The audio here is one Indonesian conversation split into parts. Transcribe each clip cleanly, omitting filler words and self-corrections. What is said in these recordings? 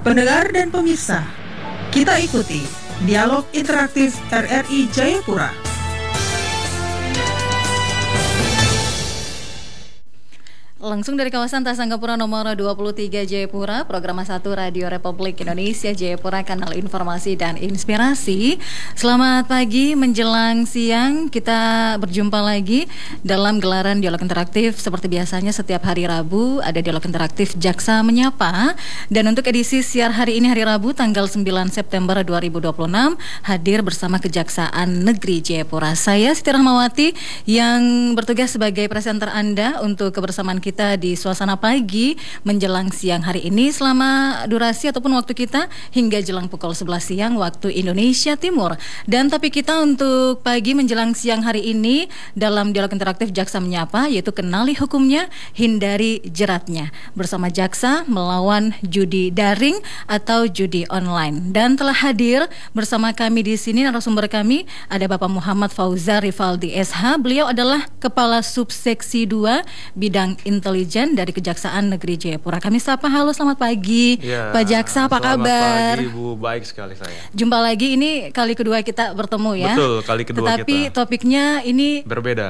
Pendengar dan pemirsa, kita ikuti dialog interaktif RRI Jayapura. Langsung dari kawasan Tasanggapura nomor 23 Jayapura, Program 1 Radio Republik Indonesia Jayapura, kanal informasi dan inspirasi. Selamat pagi menjelang siang, kita berjumpa lagi dalam gelaran dialog interaktif. Seperti biasanya setiap hari Rabu ada dialog interaktif Jaksa Menyapa. Dan untuk edisi siar hari ini, hari Rabu tanggal 9 September 2026, hadir bersama Kejaksaan Negeri Jayapura. Saya Siti Rahmawati yang bertugas sebagai presenter Anda untuk kebersamaan kita di suasana pagi menjelang siang hari ini selama durasi ataupun waktu kita hingga jelang pukul 11 siang waktu Indonesia Timur. Dan topik kita untuk pagi menjelang siang hari ini dalam dialog interaktif Jaksa Menyapa yaitu kenali hukumnya, hindari jeratnya, bersama Jaksa melawan judi daring atau judi online. Dan telah hadir bersama kami di sini narasumber kami ada Bapak Muhammad Fauzar Rivaldi SH. Beliau adalah Kepala Subseksi 2 Bidang Intelijen dari Kejaksaan Negeri Jayapura. Kami sapa, halo selamat pagi ya, Pak Jaksa, apa kabar? Selamat pagi Bu, baik sekali saya. Jumpa lagi, ini kali kedua kita bertemu ya. Betul, kali kedua. Tetapi kita. Topiknya ini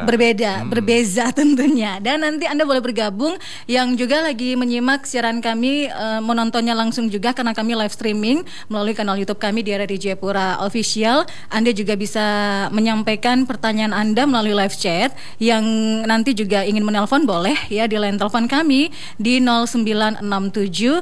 berbeza tentunya. Dan nanti Anda boleh bergabung yang juga lagi menyimak siaran kami, menontonnya langsung juga karena kami live streaming melalui kanal YouTube kami di RRI Jayapura Official. Anda juga bisa menyampaikan pertanyaan Anda melalui live chat. Yang nanti juga ingin menelpon boleh ya di line telepon kami di 0967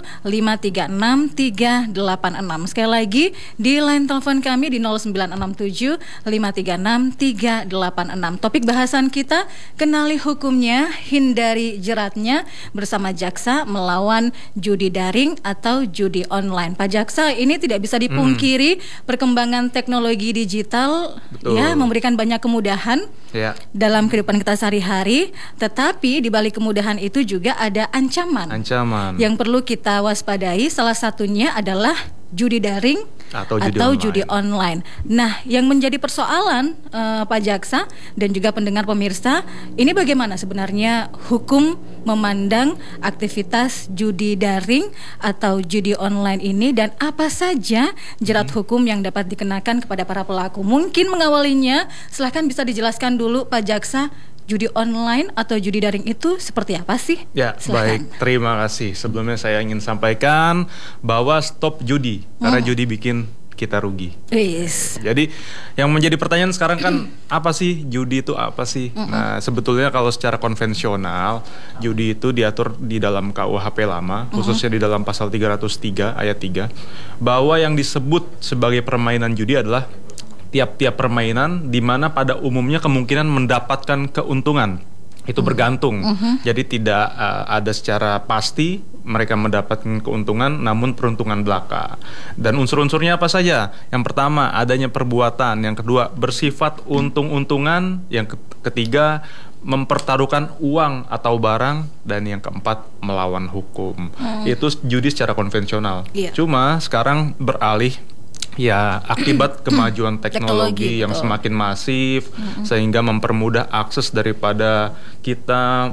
536 386. Sekali lagi di line telepon kami di 0967 536 386. Topik bahasan kita kenali hukumnya, hindari jeratnya, bersama Jaksa melawan judi daring atau judi online. Pak Jaksa, ini tidak bisa dipungkiri perkembangan teknologi digital. Betul. Ya, memberikan banyak kemudahan dalam kehidupan kita sehari-hari, tetapi di balik kemudahan itu juga ada ancaman yang perlu kita waspadai. Salah satunya adalah judi daring atau judi online. Nah, yang menjadi persoalan Pak Jaksa dan juga pendengar pemirsa, ini bagaimana sebenarnya hukum memandang aktivitas judi daring atau judi online ini, dan apa saja jerat hukum yang dapat dikenakan kepada para pelaku? Mungkin mengawalinya, silahkan bisa dijelaskan dulu Pak Jaksa, judi online atau judi daring itu seperti apa sih? Ya, silahkan. Baik, terima kasih. Sebelumnya saya ingin sampaikan bahwa stop judi, karena judi bikin kita rugi. Yes. Jadi yang menjadi pertanyaan sekarang kan apa sih judi itu apa sih? Nah, sebetulnya kalau secara konvensional judi itu diatur di dalam KUHP lama, khususnya di dalam pasal 303 ayat 3, bahwa yang disebut sebagai permainan judi adalah tiap-tiap permainan di mana pada umumnya kemungkinan mendapatkan keuntungan. Itu bergantung. Jadi tidak ada secara pasti mereka mendapatkan keuntungan, namun peruntungan belaka. Dan unsur-unsurnya apa saja? Yang pertama, adanya perbuatan. Yang kedua, bersifat untung-untungan. Yang ketiga, mempertaruhkan uang atau barang. Dan yang keempat, melawan hukum. Itu judi secara konvensional. Cuma sekarang beralih, ya, akibat kemajuan teknologi yang semakin masif, sehingga mempermudah akses daripada kita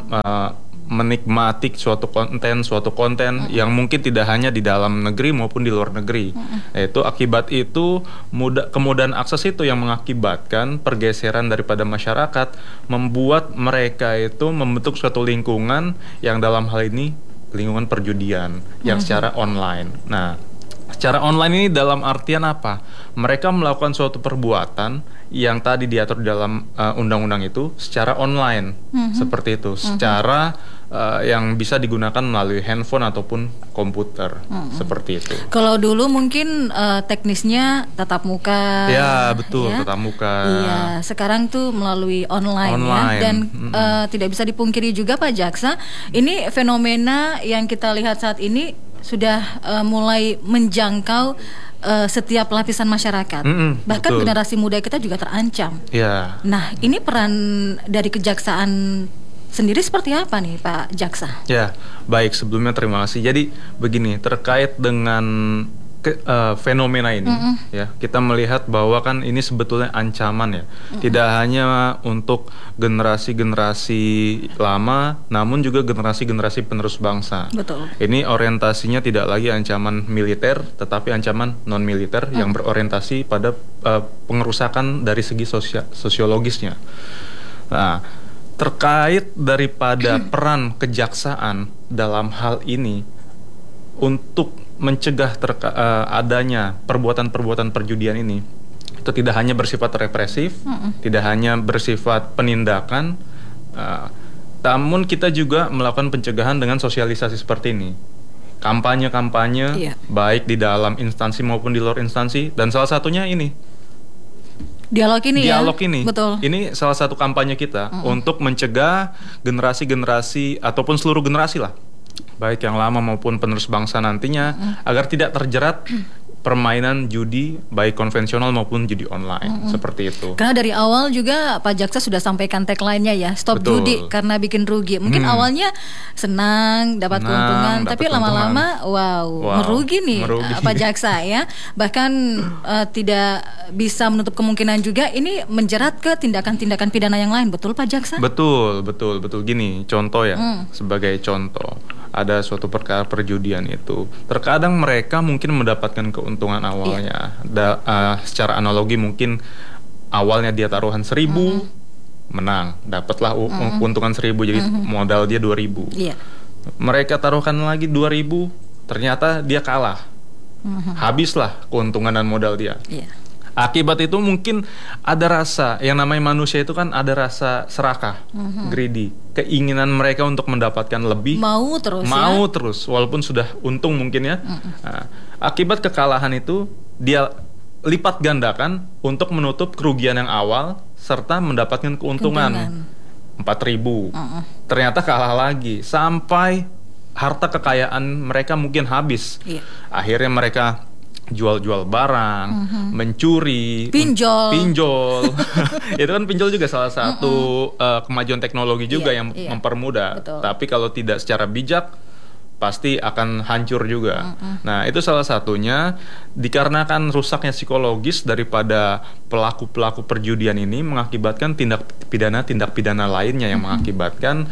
menikmati suatu konten yang mungkin tidak hanya di dalam negeri maupun di luar negeri. Yaitu akibat itu kemudahan akses itu yang mengakibatkan pergeseran daripada masyarakat, membuat mereka itu membentuk suatu lingkungan yang dalam hal ini lingkungan perjudian yang secara online. Nah, secara online ini dalam artian apa? Mereka melakukan suatu perbuatan yang tadi diatur dalam undang-undang itu secara online, seperti itu, secara yang bisa digunakan melalui handphone ataupun komputer, seperti itu. Kalau dulu mungkin teknisnya tatap muka. Ya, betul, tatap muka. Iya, sekarang tuh melalui online. Ya. Dan tidak bisa dipungkiri juga Pak Jaksa, ini fenomena yang kita lihat saat ini sudah mulai menjangkau setiap lapisan masyarakat. Bahkan betul. Generasi muda kita juga terancam. Ya. Nah, ini peran dari kejaksaan sendiri seperti apa nih Pak Jaksa? Ya, baik, sebelumnya terima kasih. Jadi begini, terkait dengan fenomena ini, ya kita melihat bahwa kan ini sebetulnya ancaman ya, tidak hanya untuk generasi-generasi lama, namun juga generasi-generasi penerus bangsa. Betul. Ini orientasinya tidak lagi ancaman militer, tetapi ancaman non militer yang berorientasi pada pengerusakan dari segi sosiologisnya. Nah, terkait daripada peran kejaksaan dalam hal ini untuk mencegah adanya perbuatan-perbuatan perjudian ini, itu tidak hanya bersifat represif, tidak hanya bersifat penindakan, namun kita juga melakukan pencegahan dengan sosialisasi seperti ini. Kampanye-kampanye, baik di dalam instansi maupun di luar instansi, dan salah satunya ini. Dialog ini, betul. Ini salah satu kampanye kita untuk mencegah generasi-generasi ataupun seluruh generasi lah, baik yang lama maupun penerus bangsa nantinya, agar tidak terjerat permainan judi baik konvensional maupun judi online seperti itu. Karena dari awal juga Pak Jaksa sudah sampaikan tagline-nya ya, stop Betul. judi karena bikin rugi. Mungkin awalnya senang dapat keuntungan, tapi lama-lama merugi nih Pak Jaksa ya. Bahkan tidak bisa menutup kemungkinan juga ini menjerat ke tindakan-tindakan pidana yang lain. Betul Pak Jaksa? Betul. Gini, contoh ya, sebagai contoh. Ada suatu perkara perjudian itu, terkadang mereka mungkin mendapatkan keuntungan awalnya. Secara analogi mungkin awalnya dia taruhan 1.000, menang, dapatlah keuntungan 1.000, jadi modal dia 2.000. Mereka taruhkan lagi 2.000, ternyata dia kalah, habislah keuntungan dan modal dia. Akibat itu mungkin ada rasa, yang namanya manusia itu kan ada rasa serakah, greedy, keinginan mereka untuk mendapatkan lebih, mau terus walaupun sudah untung mungkin ya. Nah, akibat kekalahan itu dia lipat gandakan untuk menutup kerugian yang awal serta mendapatkan keuntungan 4.000. Ternyata kalah lagi sampai harta kekayaan mereka mungkin habis. Akhirnya mereka jual-jual barang, mencuri, pinjol. Itu kan pinjol juga salah satu kemajuan teknologi juga yang mempermudah. Betul. Tapi kalau tidak secara bijak, pasti akan hancur juga. Nah, itu salah satunya dikarenakan rusaknya psikologis daripada pelaku-pelaku perjudian ini mengakibatkan tindak pidana lainnya yang mengakibatkan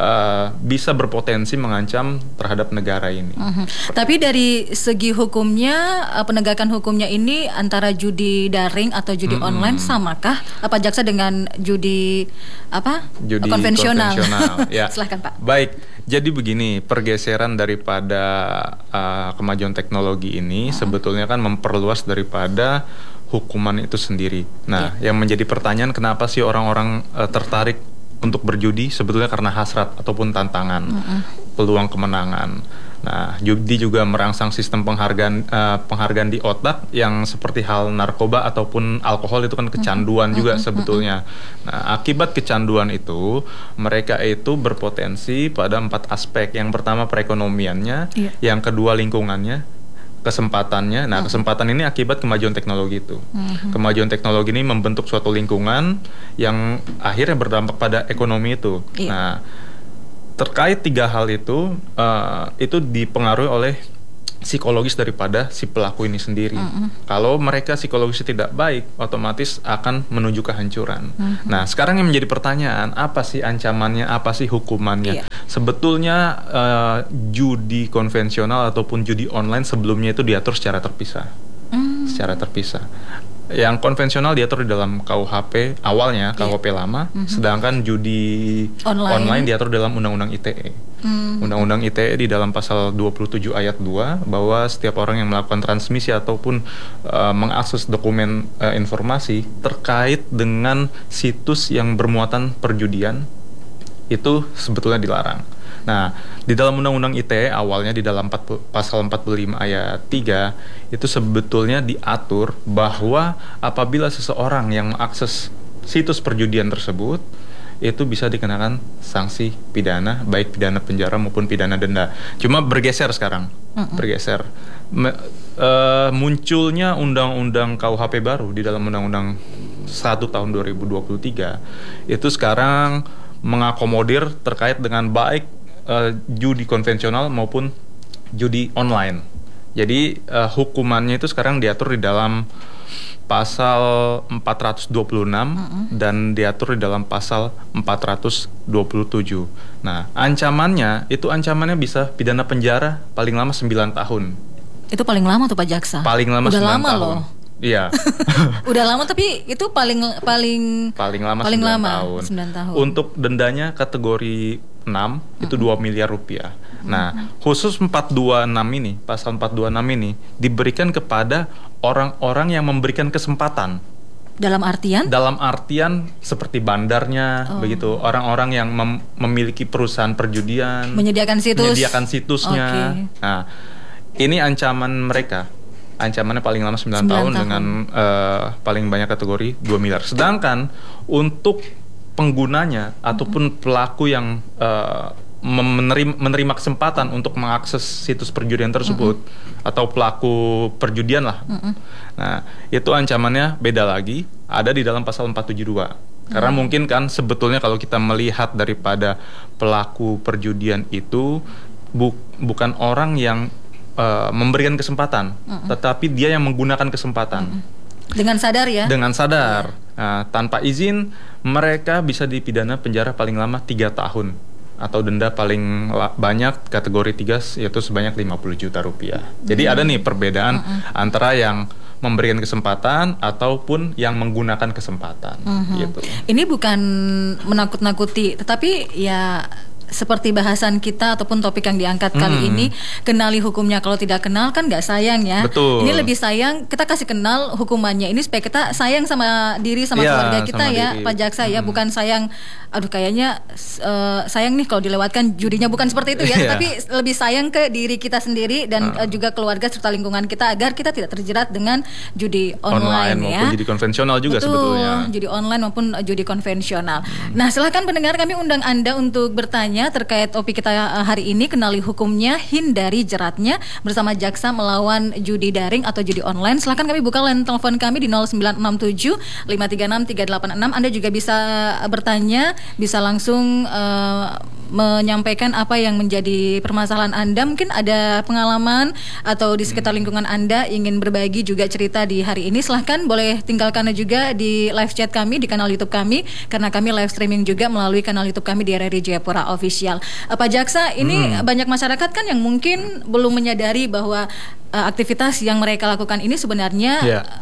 bisa berpotensi mengancam terhadap negara ini. Tapi dari segi hukumnya, penegakan hukumnya ini antara judi daring atau judi online samakah Pak Jaksa dengan judi konvensional? Ya. Silahkan Pak. Baik, jadi begini, pergeseran daripada kemajuan teknologi ini sebetulnya kan memperluas daripada hukuman itu sendiri. Nah, yang menjadi pertanyaan, kenapa sih orang-orang tertarik untuk berjudi? Sebetulnya karena hasrat ataupun tantangan, peluang kemenangan. Nah, judi juga merangsang sistem penghargaan di otak yang seperti hal narkoba ataupun alkohol itu kan kecanduan juga sebetulnya. Nah, akibat kecanduan itu mereka itu berpotensi pada 4 aspek. Yang pertama perekonomiannya, yang kedua lingkungannya, kesempatannya. Nah, kesempatan ini akibat kemajuan teknologi itu. Kemajuan teknologi ini membentuk suatu lingkungan yang akhirnya berdampak pada ekonomi itu. Nah, terkait 3 hal itu dipengaruhi oleh psikologis daripada si pelaku ini sendiri. Kalau mereka psikologisnya tidak baik, otomatis akan menuju kehancuran. Nah, sekarang yang menjadi pertanyaan, apa sih ancamannya, apa sih hukumannya? Sebetulnya judi konvensional ataupun judi online sebelumnya itu diatur secara terpisah. Yang konvensional diatur di dalam KUHP awalnya, KUHP lama, sedangkan judi online diatur dalam Undang-Undang ITE. Undang-Undang ITE di dalam pasal 27 ayat 2 bahwa setiap orang yang melakukan transmisi ataupun mengakses dokumen informasi terkait dengan situs yang bermuatan perjudian itu sebetulnya dilarang. Nah, di dalam Undang-Undang ITE awalnya di dalam pasal 45 ayat 3 itu sebetulnya diatur bahwa apabila seseorang yang mengakses situs perjudian tersebut itu bisa dikenakan sanksi pidana, baik pidana penjara maupun pidana denda. Cuma bergeser sekarang. Munculnya undang-undang KUHP baru di dalam Undang-Undang 1 tahun 2023 itu sekarang mengakomodir terkait dengan baik judi konvensional maupun judi online Jadi hukumannya itu sekarang diatur di dalam pasal 426 dan diatur di dalam pasal 427. Nah, ancamannya bisa pidana penjara paling lama 9 tahun. Itu paling lama tuh Pak Jaksa. Paling lama 9 lama tahun. Loh. Iya. Udah lama, tapi itu paling lama 9 tahun. 9 tahun. Untuk dendanya kategori 6 itu 2 miliar rupiah. Nah, khusus 426 ini, pasal 426 ini diberikan kepada orang-orang yang memberikan kesempatan. Dalam artian seperti bandarnya, begitu. Orang-orang yang memiliki perusahaan perjudian, menyediakan situsnya. Okay. Nah, ini ancaman mereka. Ancamannya paling lama 9 tahun dengan paling banyak kategori 2 miliar. Sedangkan untuk penggunanya ataupun pelaku yang menerima kesempatan untuk mengakses situs perjudian tersebut atau pelaku perjudian lah. Nah, itu ancamannya beda lagi, ada di dalam pasal 472. Karena mungkin kan sebetulnya kalau kita melihat daripada pelaku perjudian itu bukan orang yang memberikan kesempatan, tetapi dia yang menggunakan kesempatan. Dengan sadar ya? Dengan sadar. Nah, tanpa izin mereka bisa dipidana penjara paling lama 3 tahun atau denda paling banyak kategori 3 yaitu sebanyak 50 juta rupiah. Jadi ada nih perbedaan antara yang memberikan kesempatan ataupun yang menggunakan kesempatan gitu. Ini bukan menakut-nakuti, tetapi ya seperti bahasan kita ataupun topik yang diangkat kali ini, kenali hukumnya, kalau tidak kenal kan nggak sayang ya. Betul. Ini lebih sayang kita kasih kenal hukumannya ini supaya kita sayang sama diri, sama keluarga kita ya, Pak Jaksa ya, bukan sayang aduh kayaknya sayang nih kalau dilewatkan judinya, bukan seperti itu ya, tapi lebih sayang ke diri kita sendiri dan juga keluarga serta lingkungan kita agar kita tidak terjerat dengan judi online ya. Maupun judi konvensional juga. Betul, sebetulnya. Judi online maupun judi konvensional. Nah, silakan pendengar, kami undang Anda untuk bertanya terkait topik kita hari ini, kenali hukumnya, hindari jeratnya, bersama Jaksa melawan judi daring atau judi online. Silakan kami buka line telepon kami di 0967 536 386. Anda juga bisa bertanya, bisa langsung menyampaikan apa yang menjadi permasalahan Anda. Mungkin ada pengalaman atau di sekitar lingkungan Anda ingin berbagi juga cerita di hari ini, silahkan boleh tinggalkan juga di live chat kami di kanal YouTube kami, karena kami live streaming juga melalui kanal YouTube kami di RRI Jayapura Official. Pak Jaksa, ini banyak masyarakat kan yang mungkin belum menyadari bahwa aktivitas yang mereka lakukan ini sebenarnya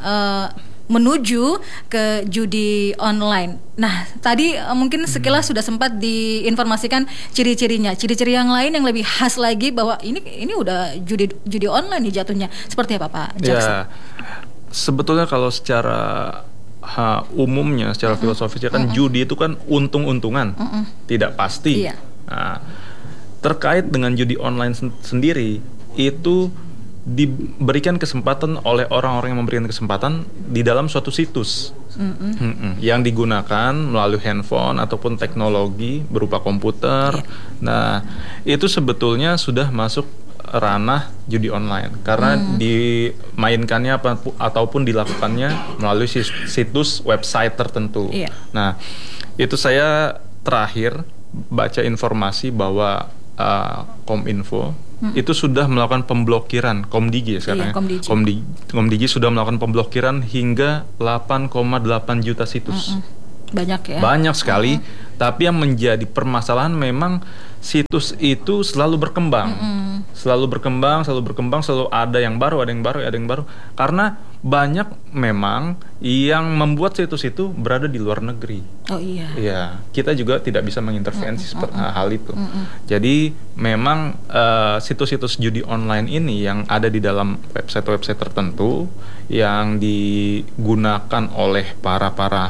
menuju ke judi online. Nah, tadi mungkin sekilas sudah sempat diinformasikan ciri-cirinya. Ciri-ciri yang lain yang lebih khas lagi bahwa ini udah judi online nih jatuhnya. Seperti apa Pak Jaksa? Ya, sebetulnya kalau secara umumnya, secara filosofisnya kan judi itu kan untung-untungan, tidak pasti. Iya. Nah, terkait dengan judi online sendiri itu diberikan kesempatan oleh orang-orang yang memberikan kesempatan di dalam suatu situs yang digunakan melalui handphone ataupun teknologi berupa komputer. Nah, itu sebetulnya sudah masuk ranah judi online karena dimainkannya ataupun dilakukannya melalui situs website tertentu. Nah, itu saya terakhir baca informasi bahwa Kominfo itu sudah melakukan pemblokiran, Komdigi sekarang. Komdigi sudah melakukan pemblokiran hingga 8,8 juta situs. Banyak ya? Banyak sekali. Tapi yang menjadi permasalahan memang situs itu selalu berkembang. Selalu berkembang, selalu ada yang baru. Karena banyak memang yang membuat situs itu berada di luar negeri. Oh iya. Ya, kita juga tidak bisa mengintervensi hal itu. Jadi memang situs-situs judi online ini yang ada di dalam website-website tertentu yang digunakan oleh para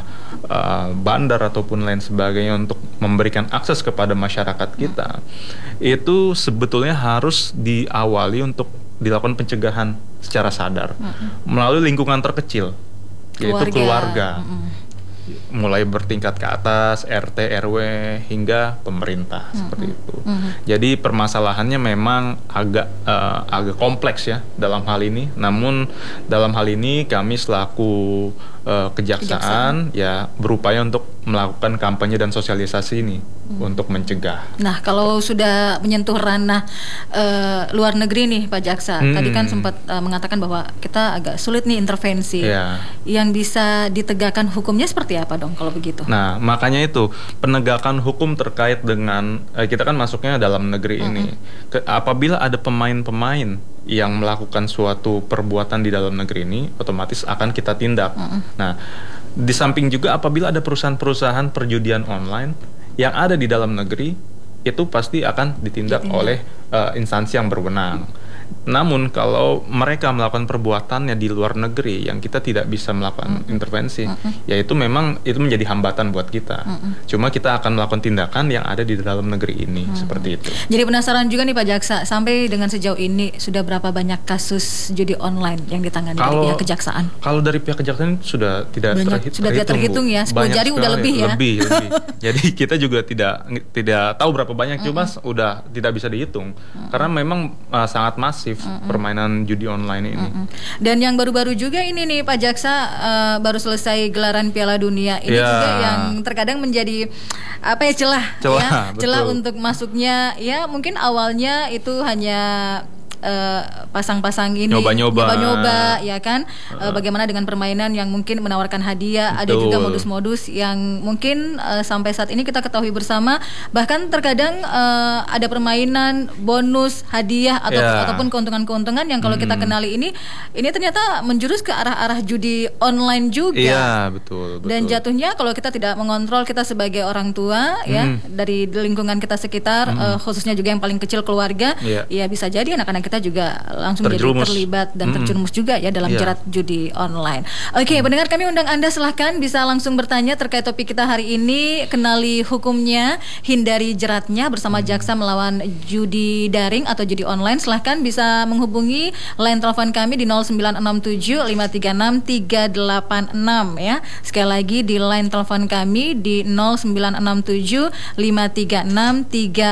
bandar ataupun lain sebagainya untuk memberikan akses kepada masyarakat kita, itu sebetulnya harus diawali untuk dilakukan pencegahan secara sadar melalui lingkungan terkecil, yaitu keluarga. Mulai bertingkat ke atas, RT, RW hingga pemerintah seperti itu. Jadi permasalahannya memang agak kompleks ya dalam hal ini. Namun dalam hal ini kami selaku kejaksaan ya berupaya untuk melakukan kampanye dan sosialisasi ini untuk mencegah. Nah, kalau sudah menyentuh ranah luar negeri nih Pak Jaksa, tadi kan sempat mengatakan bahwa kita agak sulit nih intervensi. Yang bisa ditegakkan hukumnya seperti apa dong kalau begitu? Nah, makanya itu penegakan hukum terkait dengan kita kan masuknya dalam negeri ini. Apabila ada pemain-pemain yang melakukan suatu perbuatan di dalam negeri ini, otomatis akan kita tindak. Nah, di samping juga apabila ada perusahaan-perusahaan perjudian online yang ada di dalam negeri, itu pasti akan ditindak oleh instansi yang berwenang. Namun kalau mereka melakukan perbuatannya di luar negeri yang kita tidak bisa melakukan intervensi, yaitu memang itu menjadi hambatan buat kita. Cuma kita akan melakukan tindakan yang ada di dalam negeri ini, seperti itu. Jadi penasaran juga nih Pak Jaksa, sampai dengan sejauh ini sudah berapa banyak kasus judi online yang ditangani dari pihak kejaksaan? Kalau dari pihak kejaksaan sudah tidak terhitung ya, 10 jari udah lebih ya. Lebih. Jadi kita juga tidak tahu berapa banyak, cuma udah tidak bisa dihitung karena memang sangat masif permainan judi online ini. Dan yang baru-baru juga ini nih Pak Jaksa, baru selesai gelaran Piala Dunia ini juga yang terkadang menjadi celah untuk masuknya, ya mungkin awalnya itu hanya pasang-pasang ini nyoba-nyoba ya kan, bagaimana dengan permainan yang mungkin menawarkan hadiah. Ada juga modus-modus yang mungkin sampai saat ini kita ketahui bersama, bahkan terkadang ada permainan bonus hadiah ataupun keuntungan-keuntungan yang kalau kita kenali ini ternyata menjurus ke arah-arah judi online juga. Betul. Dan jatuhnya kalau kita tidak mengontrol, kita sebagai orang tua ya dari lingkungan kita sekitar, khususnya juga yang paling kecil keluarga, ya bisa jadi anak-anak kita juga langsung jadi terlibat dan terjerumus juga ya dalam jerat judi online. Oke, pendengar, kami undang Anda, silahkan bisa langsung bertanya terkait topik kita hari ini, kenali hukumnya, hindari jeratnya bersama Jaksa melawan judi daring atau judi online. Silahkan bisa menghubungi line telepon kami di 0967 536 386 ya. Sekali lagi di line telepon kami di 0967 536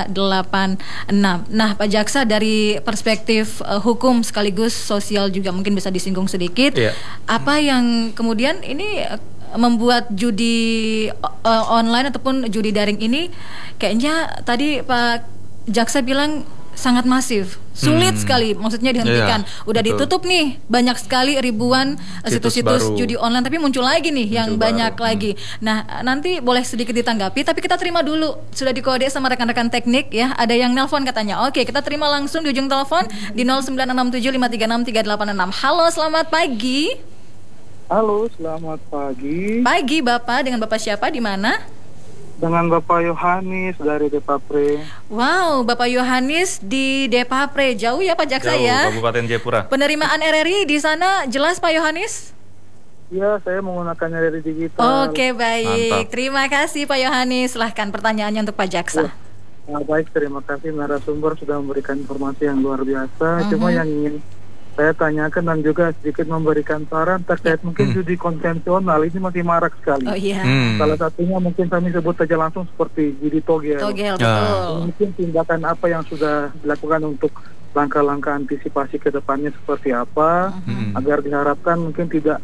386. Nah, Pak Jaksa, dari perspektif hukum sekaligus sosial juga mungkin bisa disinggung sedikit. Apa yang kemudian ini membuat judi online ataupun judi daring ini kayaknya tadi Pak Jaksa bilang sangat masif, sulit sekali maksudnya dihentikan. Udah ditutup nih banyak sekali ribuan situs-situs judi online, tapi muncul lagi nih yang banyak lagi. Nah, nanti boleh sedikit ditanggapi, tapi kita terima dulu, sudah dikode sama rekan-rekan teknik ya. Ada yang nelpon katanya. Oke, kita terima langsung di ujung telepon di 0967 536 386. Halo, selamat pagi. Halo, selamat pagi. Pagi Bapak, dengan Bapak siapa, di mana? Dengan Bapak Yohanes dari Depapre. Wow, Bapak Yohanes di Depapre, jauh ya Pak Jaksa ya? Kabupaten Jayapura. Penerimaan RRI di sana jelas Pak Yohanes? Ya, saya menggunakannya dari digital. Oke, baik. Mantap. Terima kasih Pak Yohanes. Silahkan pertanyaannya untuk Pak Jaksa. Baik, terima kasih narasumber sudah memberikan informasi yang luar biasa. Cuma yang ingin saya tanyakan dan juga sedikit memberikan saran terkait mungkin judi konvensional ini masih marak sekali. Oh iya. Salah satunya mungkin kami sebut saja langsung seperti judi togel. Betul. Mungkin tindakan apa yang sudah dilakukan untuk langkah-langkah antisipasi ke depannya seperti apa, agar diharapkan mungkin tidak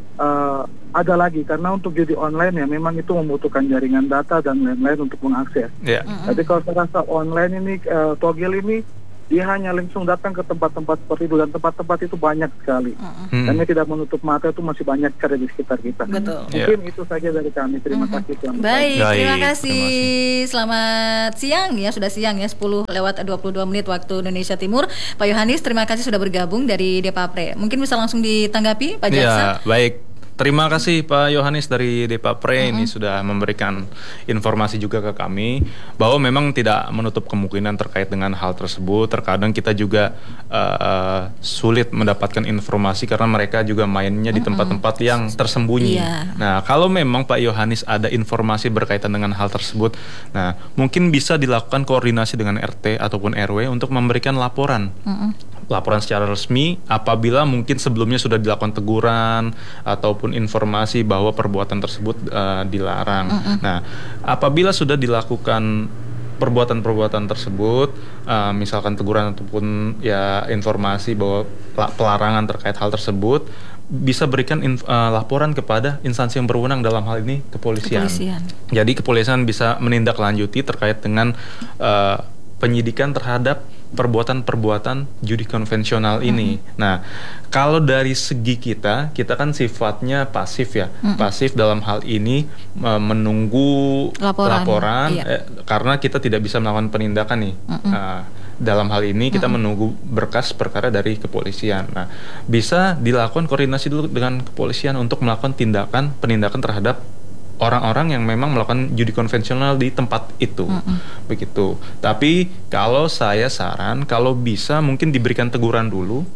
ada lagi, karena untuk judi online ya memang itu membutuhkan jaringan data dan lain-lain untuk mengakses. Tapi kalau saya rasa online ini togel ini dia hanya langsung datang ke tempat-tempat seperti itu, dan tempat-tempat itu banyak sekali. Dan dia tidak menutup mata, itu masih banyak sekali di sekitar kita. Betul. Mungkin itu saja dari kami. Terima kasih. Baik, terima kasih. Selamat siang ya, sudah siang ya, 10:22 waktu Indonesia Timur. Pak Yohanes, terima kasih sudah bergabung dari Depapre. Mungkin bisa langsung ditanggapi Pak Jaksa? Ya, baik. Terima kasih Pak Yohanes dari Depapre ini sudah memberikan informasi juga ke kami bahwa memang tidak menutup kemungkinan terkait dengan hal tersebut. Terkadang kita juga sulit mendapatkan informasi karena mereka juga mainnya di tempat-tempat yang tersembunyi. Nah, kalau memang Pak Yohanes ada informasi berkaitan dengan hal tersebut, nah mungkin bisa dilakukan koordinasi dengan RT ataupun RW untuk memberikan laporan. Laporan secara resmi apabila mungkin sebelumnya sudah dilakukan teguran ataupun informasi bahwa perbuatan tersebut dilarang. Nah, apabila sudah dilakukan perbuatan-perbuatan tersebut, misalkan teguran ataupun ya informasi bahwa pelarangan terkait hal tersebut, bisa berikan laporan kepada instansi yang berwenang, dalam hal ini kepolisian. Jadi kepolisian bisa menindaklanjuti terkait dengan penyidikan terhadap perbuatan-perbuatan judi konvensional ini. Nah, kalau dari segi kita kan sifatnya pasif ya, pasif dalam hal ini menunggu laporan karena kita tidak bisa melakukan penindakan nih. Dalam hal ini kita menunggu berkas perkara dari kepolisian. Nah, bisa dilakukan koordinasi dulu dengan kepolisian untuk melakukan penindakan terhadap orang-orang yang memang melakukan judi konvensional di tempat itu, begitu. Tapi kalau saya saran, kalau bisa mungkin diberikan teguran dulu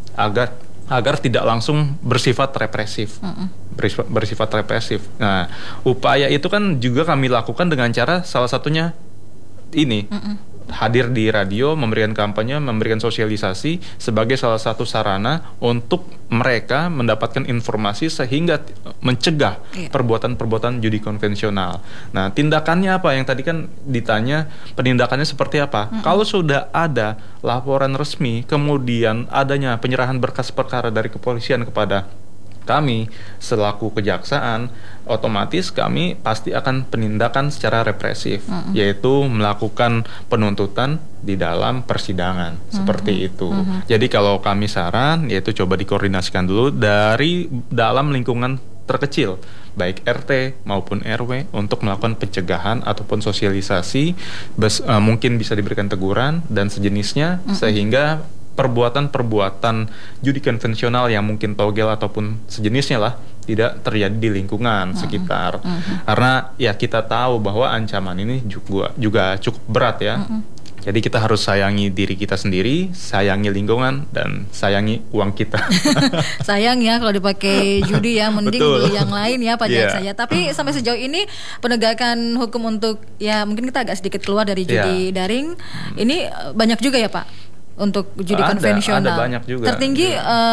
agar tidak langsung bersifat represif, bersifat represif. Nah, upaya itu kan juga kami lakukan dengan cara salah satunya ini. Hadir di radio, memberikan kampanye, memberikan sosialisasi sebagai salah satu sarana untuk mereka mendapatkan informasi sehingga mencegah perbuatan-perbuatan judi konvensional. Nah, tindakannya apa? Yang tadi kan ditanya penindakannya seperti apa? Kalau sudah ada laporan resmi, kemudian adanya penyerahan berkas perkara dari kepolisian kepada kami selaku kejaksaan, otomatis kami pasti akan penindakan secara represif, yaitu melakukan penuntutan di dalam persidangan, seperti itu. Jadi kalau kami saran, yaitu coba dikoordinasikan dulu dari dalam lingkungan terkecil, baik RT maupun RW, untuk melakukan pencegahan ataupun sosialisasi, mungkin bisa diberikan teguran dan sejenisnya, sehingga perbuatan-perbuatan judi konvensional yang mungkin togel ataupun sejenisnya lah tidak terjadi di lingkungan sekitar. Karena ya kita tahu bahwa ancaman ini juga cukup berat ya. Jadi kita harus sayangi diri kita sendiri, sayangi lingkungan, dan sayangi uang kita. Sayang ya kalau dipakai judi ya, mending beli yang lain ya Pak Jaksa ya. Tapi sampai sejauh ini penegakan hukum untuk ya mungkin kita agak sedikit keluar dari judi daring, ini banyak juga ya Pak? Untuk judi konvensional. Ada banyak juga. Tertinggi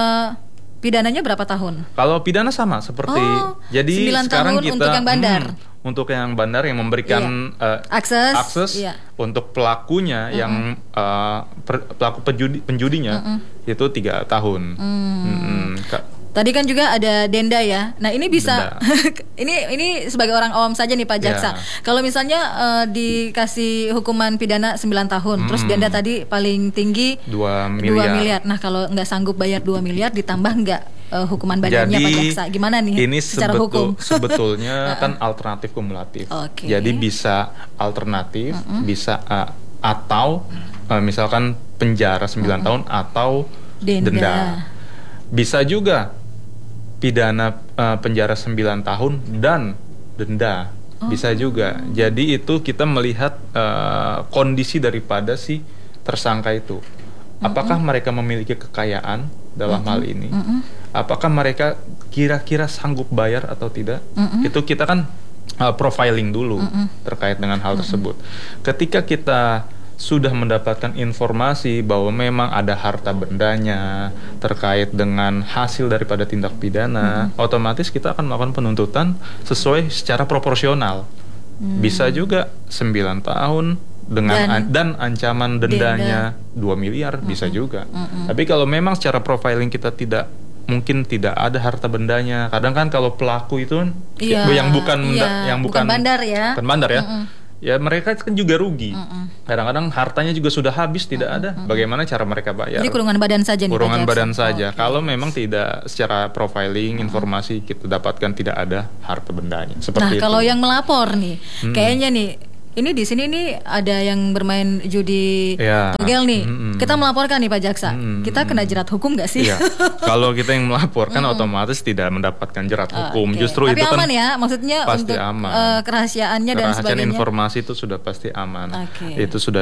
pidananya berapa tahun? Kalau pidana sama seperti jadi 9 sekarang tahun kita untuk yang bandar. Untuk yang bandar yang memberikan akses untuk pelakunya yang pelaku penjudinya itu 3 tahun. Tadi kan juga ada denda ya. Nah ini bisa ini sebagai orang awam saja nih Pak Jaksa. Kalau misalnya dikasih hukuman pidana 9 tahun, terus denda tadi paling tinggi 2 miliar. Nah kalau nggak sanggup bayar 2 miliar, ditambah nggak hukuman badannya Pak Jaksa? Gimana nih ini secara hukum? Sebetulnya kan alternatif kumulatif. Jadi bisa alternatif, bisa atau misalkan penjara 9 tahun atau denda. Bisa juga pidana penjara 9 tahun dan denda, bisa juga. Jadi itu kita melihat kondisi daripada si tersangka itu. Apakah mereka memiliki kekayaan dalam hal ini? Apakah mereka kira-kira sanggup bayar atau tidak? Itu kita kan profiling dulu terkait dengan hal tersebut. Ketika kita sudah mendapatkan informasi bahwa memang ada harta bendanya terkait dengan hasil daripada tindak pidana, otomatis kita akan melakukan penuntutan sesuai secara proporsional. Bisa juga 9 tahun dengan dan ancaman denda 2 miliar, bisa juga. Tapi kalau memang secara profiling kita mungkin tidak ada harta bendanya. Kadang kan kalau pelaku itu yang bukan bandar ya. Bukan bandar ya. Ya mereka kan juga rugi. Kadang-kadang hartanya juga sudah habis, tidak ada. Bagaimana cara mereka bayar? Jadi kurungan badan saja nih. Kurungan badan saja. Kalau memang tidak secara profiling informasi kita dapatkan tidak ada harta bendanya. Seperti itu. Kalau yang melapor nih, kayaknya nih ini di sini nih ada yang bermain judi togel nih. Kita melaporkan nih Pak Jaksa. Kita kena jerat hukum nggak sih? Kalau kita yang melaporkan otomatis tidak mendapatkan jerat hukum. Justru tapi itu aman ya, maksudnya pasti untuk aman. Kerahasiaannya dan sebagainya. Kerahasiaan informasi itu sudah pasti aman. Itu sudah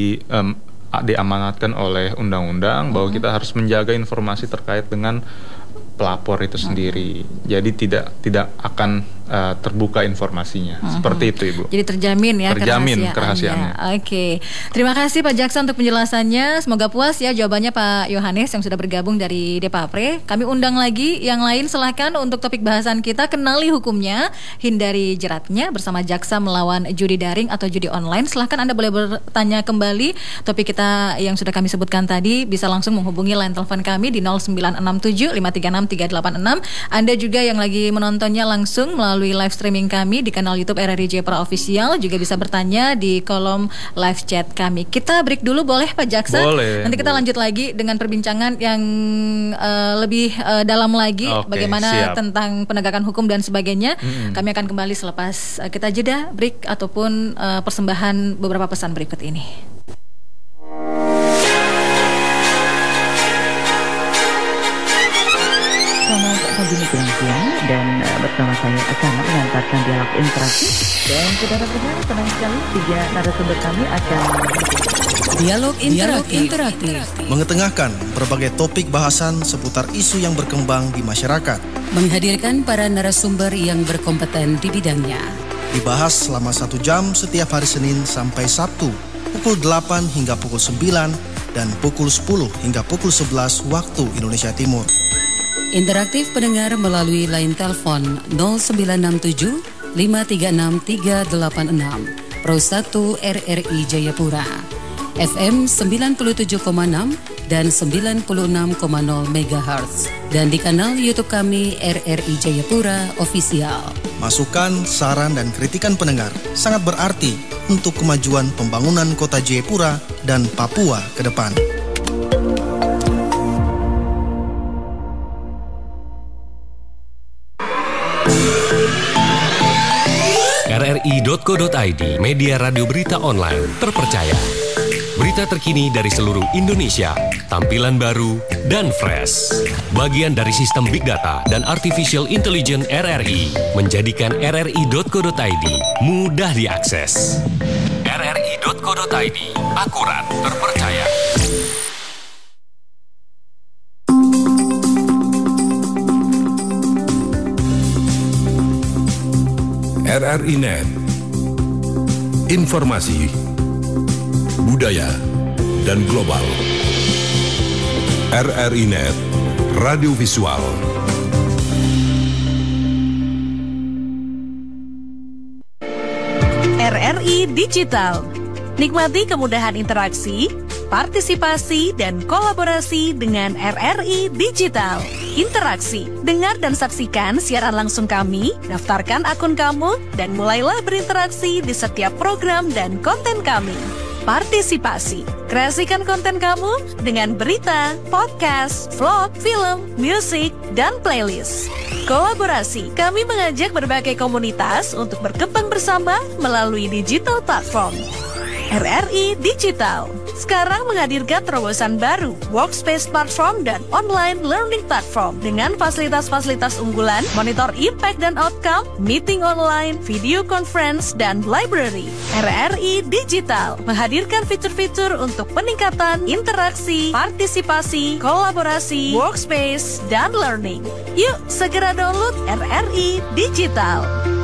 diamanatkan oleh undang-undang bahwa kita harus menjaga informasi terkait dengan pelapor itu sendiri. Jadi tidak akan terbuka informasinya. Seperti itu, Ibu. Jadi terjamin ya kerahasiaannya. Oke. Terima kasih Pak Jaksa untuk penjelasannya. Semoga puas ya jawabannya Pak Yohanes yang sudah bergabung dari Depapre. Kami undang lagi yang lain, silahkan untuk topik bahasan kita, kenali hukumnya, hindari jeratnya bersama Jaksa melawan judi daring atau judi online. Silahkan Anda boleh bertanya kembali. Topik kita yang sudah kami sebutkan tadi bisa langsung menghubungi line telepon kami di 0967 536 386. Anda juga yang lagi menontonnya langsung melalui live streaming kami di kanal YouTube RRI Jayapura Official juga bisa bertanya di kolom live chat kami. Kita break dulu boleh Pak Jaksa? Boleh. Nanti kita lanjut lagi dengan perbincangan yang lebih dalam lagi bagaimana tentang penegakan hukum dan sebagainya. Kami akan kembali selepas kita jeda break ataupun persembahan beberapa pesan berikut ini. Selamat pagi siang dan bersama saya akan mengantarkan dialog interaktif dan saudara-saudara senang sekali 3 narasumber kami akan dialog interaktif mengetengahkan berbagai topik bahasan seputar isu yang berkembang di masyarakat, menghadirkan para narasumber yang berkompeten di bidangnya, dibahas selama 1 jam setiap hari Senin sampai Sabtu pukul 8 hingga pukul 9 dan pukul 10 hingga pukul 11 waktu Indonesia Timur. Interaktif pendengar melalui line telepon 0967 536 386 Pro 1 RRI Jayapura, FM 97,6 dan 96,0 MHz, dan di kanal YouTube kami RRI Jayapura Official. Masukan, saran, dan kritikan pendengar sangat berarti untuk kemajuan pembangunan kota Jayapura dan Papua ke depan. RRI.co.id, media radio berita online terpercaya. Berita terkini dari seluruh Indonesia, tampilan baru dan fresh. Bagian dari sistem Big Data dan Artificial Intelligence RRI, menjadikan RRI.co.id mudah diakses. RRI.co.id, akurat, terpercaya. RRI Net, informasi, budaya, dan global. RRI Net, radio visual. RRI Digital. Nikmati kemudahan interaksi, partisipasi, dan kolaborasi dengan RRI Digital. Interaksi, dengar dan saksikan siaran langsung kami, daftarkan akun kamu, dan mulailah berinteraksi di setiap program dan konten kami. Partisipasi, kreasikan konten kamu dengan berita, podcast, vlog, film, musik, dan playlist. Kolaborasi, kami mengajak berbagai komunitas untuk berkembang bersama melalui digital platform. RRI Digital sekarang menghadirkan terobosan baru, workspace platform dan online learning platform dengan fasilitas-fasilitas unggulan, monitor impact dan outcome, meeting online, video conference, dan library. RRI Digital menghadirkan fitur-fitur untuk peningkatan interaksi, partisipasi, kolaborasi, workspace, dan learning. Yuk segera download RRI Digital.